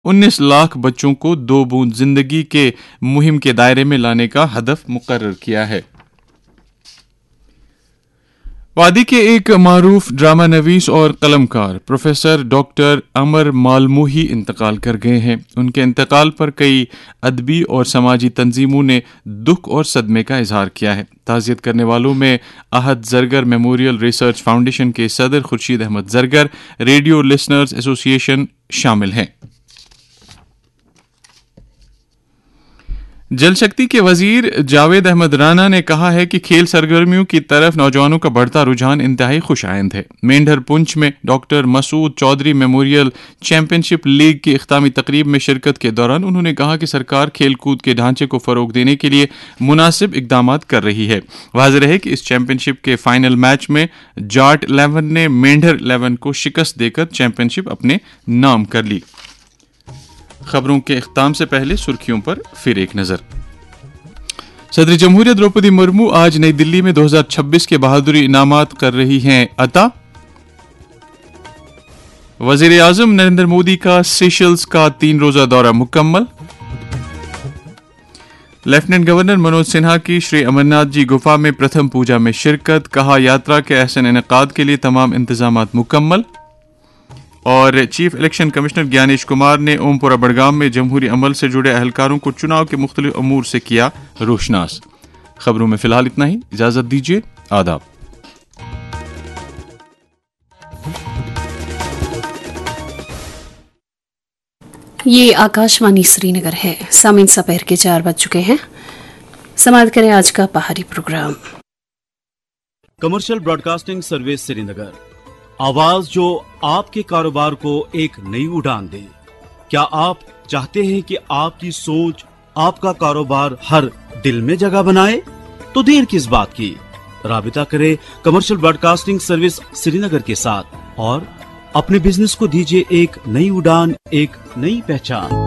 19 लाख बच्चों को 2 बूंद जिंदगी के मुहिम के दायरे में लाने का हदफ मुकर्रर किया है। वादी के एक मारूफ ड्रामा नवीस और कलमकार प्रोफेसर डॉक्टर अमर मालमूही इंतकाल कर गए हैं। उनके इंतकाल पर कई अदबी और समाजी तंजीमों ने दुख और सदमे का इजहार किया है। ताज़ियत करने वालों में अहद जरगर मेमोरियल रिसर्च फाउंडेशन के सदर Khurshid Ahmad Zargar, radio listeners association शामिल हैं। जल शक्ति के वजीर जावेद अहमद राना ने कहा है कि खेल सरगर्मियों की तरफ नौजवानों का बढ़ता रुझान इंतहाई खुशाइंद है। मेंढर पुंछ में doctor Masood Chaudhary memorial championship league की इख्तामी तकरीब में शिरकत के दौरान उन्होंने कहा कि सरकार खेल कूद के ढांचे को फरोग देने के लिए मुनासिब इकदाम कर रही है। वाज़ेह है कि इस चैंपियनशिप के फाइनल मैच में जाट 11 ने मेंढर 11 को शिकस्त देकर चैंपियनशिप अपने नाम कर ली। खबरों के इख्ताम से पहले सुर्खियों पर फिर एक नजर। सदर जमहूरियत द्रौपदी मुर्मू आज नई दिल्ली में 2026 के बहादुरी इनामात कर रही हैं अता। वजीर आजम नरेंद्र मोदी का सेशल्स का 3 रोजा दौरा मुकम्मल। लेफ्टिनेंट गवर्नर मनोज सिन्हा की श्री अमरनाथ जी गुफा में प्रथम पूजा में शिरकत, कहा यात्रा के अहसन इनेकाद के लिए तमाम इंतजामात मुकम्मल। और chief election commissioner Gyanesh Kumar ने ओमपुरा बड़गाम में जमहूरी अमल से जुड़े अहलकारों को चुनाव के मुख्तलिफ अमूर से किया रोशनास। खबरों में फिलहाल इतना ही, इजाजत दीजिए, आदाब। ये आकाशवाणी श्रीनगर है। सामीन सपहर के 4 बज चुके हैं। समाप्त करें आज का पहाड़ी programme. Commercial broadcasting service Srinagar, आवाज जो आपके कारोबार को एक नई उड़ान दे। क्या आप चाहते हैं कि आपकी सोच आपका कारोबार हर दिल में जगह बनाए? तो देर किस बात की, राबिता करें कमर्शियल ब्रॉडकास्टिंग सर्विस श्रीनगर के साथ और अपने बिजनेस को दीजिए एक नई उड़ान, एक नई पहचान।